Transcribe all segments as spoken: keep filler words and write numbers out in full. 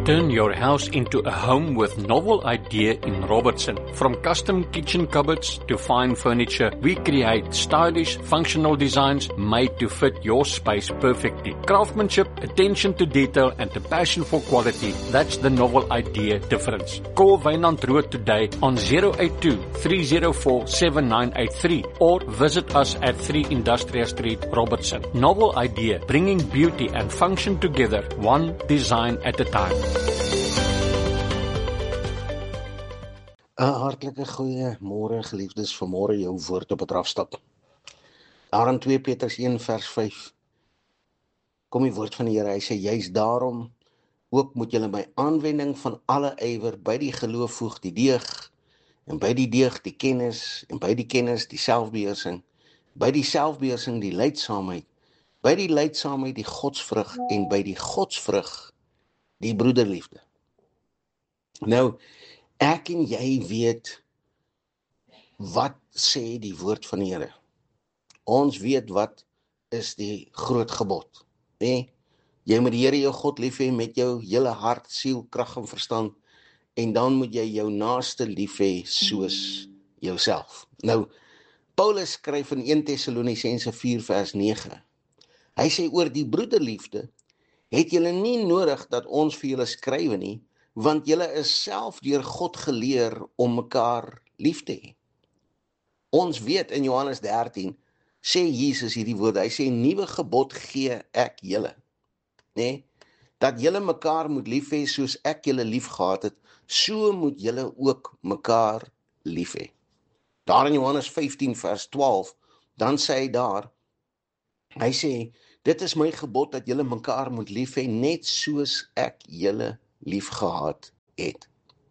Turn your house into a home with novel idea in Robertson. From custom kitchen cupboards to fine furniture, we create stylish, functional designs made to fit your space perfectly. Craftsmanship, attention to detail, and a passion for quality, that's the novel idea difference. Call Wynand Rood today on zero eight two, three zero four, seven nine eight three or visit us at three Industrial Street, Robertson. Novel idea, bringing beauty and function together, one design at a time. 'n Hartlike goeie môre geliefdes, vanmôre jou woord op 'n drafstap. Daar in twee Petrus een vers vyf kom die woord van die Here, hy sê, juis daarom ook moet julle by aanwending van alle ywer by die geloof voeg die deeg, en by die deeg die kennis, en by die kennis die selfbeheersing, by die selfbeheersing die lydsaamheid, by die lydsaamheid die godsvrug, en by die godsvrug die broederliefde. Nou, ek en jy weet, wat sê die woord van die Here? Ons weet wat is die groot gebod. Nee, jy moet die Here jou God lief hê met jou hele hart, siel, krag en verstand, en dan moet jy jou naaste lief hê soos jouself. Nou, Paulus skryf in een Tessalonisense vier vers nege. Hy sê oor die broederliefde, het julle nie nodig dat ons vir julle skrywe nie, want julle is self deur God geleer om mekaar lief te hê. Ons weet in Johannes dertien, sê Jesus hierdie woorde, hy sê, nuwe gebod gee ek julle, nee, dat julle mekaar moet lief hê soos ek julle lief gehad het, so moet julle ook mekaar lief hê. Daar in Johannes vyftien vers twaalf, dan sê hy daar, hy sê, dit is my gebod dat julle mekaar moet lief hê, net soos ek julle lief gehad het.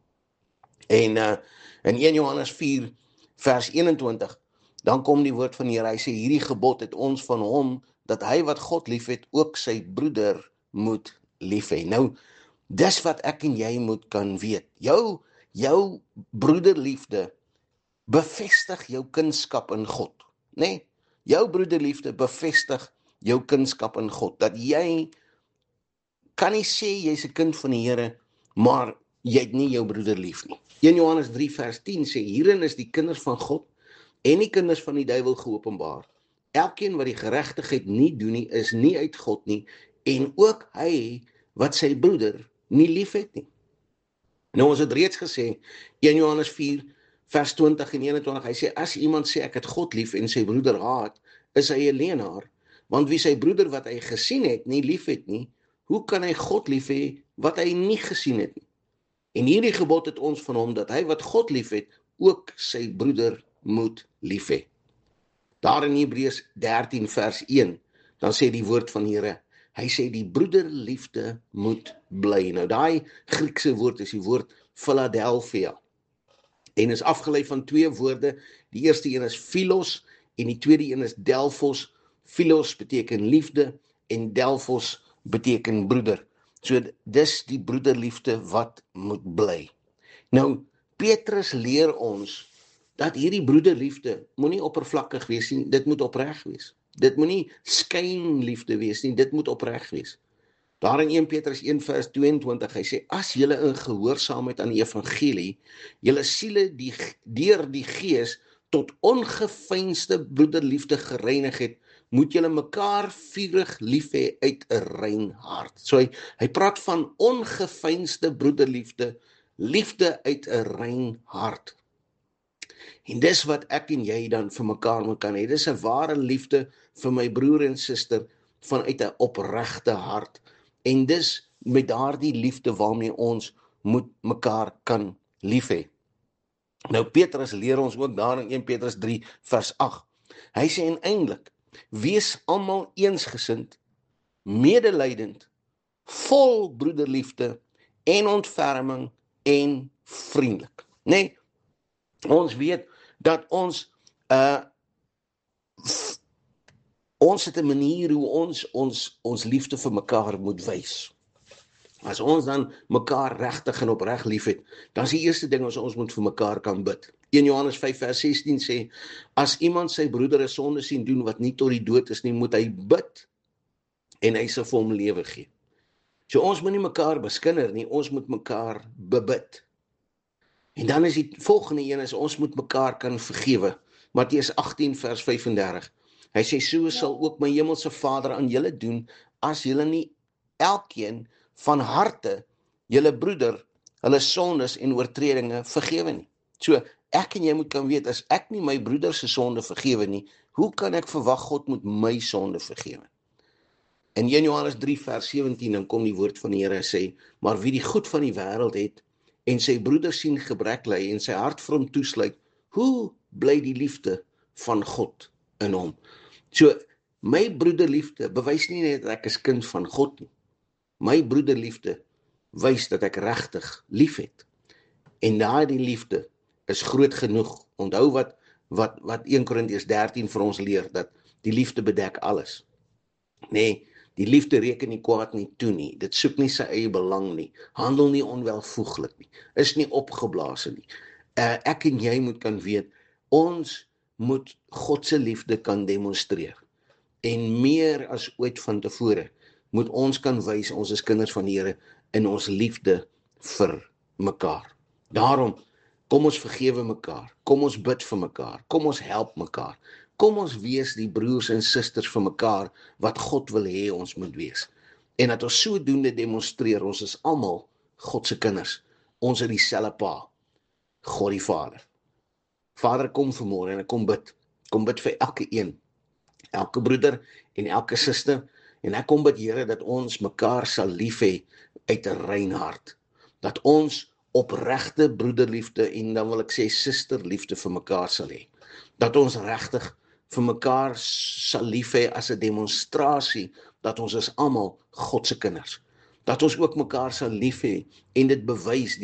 En uh, in een Johannes vier vers eenentwintig, dan kom die woord van die Here, hy sê, hierdie gebod het ons van hom, dat hy wat God lief het, ook sy broeder moet lief hê. Nou, dis wat ek en jy moet kan weet. Jou, jou broederliefde bevestig jou kunskap in God. Nee, jou broederliefde bevestig jou kunskap in God, dat jy kan nie sê jy's 'n kind van die Here, maar jy het nie jou broeder lief nie. een Johannes drie vers tien sê, hierin is die kinders van God en die kinders van die duiwel geopenbaar. Elkeen wat die geregtigheid nie doen nie, is nie uit God nie, en ook hy wat sy broeder nie lief het nie. Nou ons het reeds gesê, een Johannes vier vers twintig en eenentwintig, hy sê, as iemand sê ek het God lief en sy broeder haat, is hy 'n leienaar, want wie sy broeder wat hy gesien het, nie lief het nie, hoe kan hy God lief hê wat hy nie gesien het nie? En hierdie gebod het ons van hom, dat hy wat God lief het, ook sy broeder moet lief hê. Daar in Hebreërs dertien vers een, dan sê die woord van die Here, hy sê die broederliefde moet bly. Nou daai Griekse woord is die woord Philadelphia, en is afgelei van twee woorde, die eerste een is philos, en die tweede een is delphos. Philos beteken liefde, en delphos beteken broeder. So dis die broederliefde wat moet bly. Nou, Petrus leer ons, dat hierdie broederliefde moenie oppervlakkig wees nie, dit moet opreg wees. Dit moenie skynliefde wees nie, dit moet opreg wees. Daar in een Petrus een vers tweeëntwintig, hy sê, as julle in gehoorsaamheid aan die evangelie, julle siele die, deur die Gees tot ongeveinsde broederliefde gereinig het, moet julle mekaar vurig lief hê uit 'n rein hart. So hy, hy praat van ongeveinsde broederliefde, liefde uit 'n rein hart. En dis wat ek en jy dan vir mekaar moet kan hê. Dis 'n ware liefde vir my broer en suster vanuit 'n opregte hart. En dis met daardie liefde waarmee ons moet mekaar kan lief hê. Nou Petrus leer ons ook daar in een Petrus drie vers agt. Hy sê en eintlik, wees almal eensgesind, medelydend, vol broederliefde en ontferming en vriendelik. Nee, ons weet dat ons uh, ons het 'n manier hoe ons ons ons liefde vir mekaar moet wys. As ons dan mekaar regtig en opreg lief het, dan is die eerste ding as ons moet vir mekaar kan bid. een Johannes vyf vers sestien sê, as iemand sy broeder 'n sonde sien doen wat nie tot die dood is nie, moet hy bid en hy sal vir hom lewe gee. So ons moet nie mekaar beskinder nie, ons moet mekaar bebid. En dan is die volgende een is, ons moet mekaar kan vergewe. Matteus agtien vers vyf en dertig. Hy sê, so sal ook my hemelse Vader aan julle doen, as julle nie elkeen van harte julle broeder, hulle sondes en oortredinge vergewe nie. So, ek en jy moet kan weet, as ek nie my broeder se sonde vergewe nie, hoe kan ek verwag God moet my sonde vergewe? In een Johannes drie vers sewentien, dan kom die woord van die Here sê, maar wie die goed van die wêreld het, en sy broeder sien gebrek ly, en sy hart vir hom toesluit, hoe bly die liefde van God in hom? So, my broederliefde bewys nie net dat ek is kind van God nie. My broederliefde wys dat ek regtig lief het. En daardie liefde is groot genoeg. Onthou wat, wat, wat een Korintiërs dertien vir ons leer, dat die liefde bedek alles. Nee, die liefde reken nie kwaad nie toe nie, dit soek nie sy eie belang nie, handel nie onwelvoeglik nie, is nie opgeblaas nie. Uh, ek en jy moet kan weet, ons moet God se liefde kan demonstreer. En meer as ooit van tevore, moet ons kan wys, ons is kinders van die Here, in ons liefde vir mekaar. Daarom, kom ons vergewe mekaar, kom ons bid vir mekaar, kom ons help mekaar, kom ons wees die broers en susters vir mekaar, wat God wil hê ons moet wees. En dat ons sodoende demonstreer, ons is almal God se kinders, ons het dieselfde Pa, God die Vader. Vader, kom vanmôre en ek kom bid, kom bid vir elke een, elke broeder en elke suster, en ek kom bid, Here, dat ons mekaar sal lief hê uit 'n rein hart, dat ons opregte broederliefde en dan wil ek sê susterliefde vir mekaar sal hê, dat ons regtig vir mekaar sal lief hê as 'n demonstrasie dat ons is almal God se kinders, dat ons ook mekaar sal lief hê en dit bewys